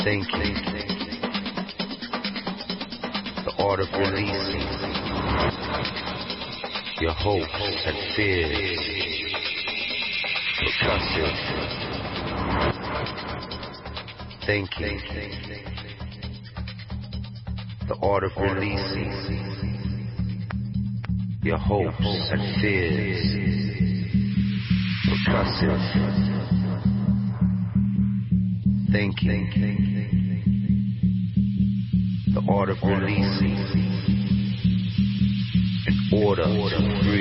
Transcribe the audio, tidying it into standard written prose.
Thinking, the art of releasing your hopes and fears. Percussive, thinking, the art of releasing your hopes and fears. Percussive, thinking, the art of releasing in order to breathe.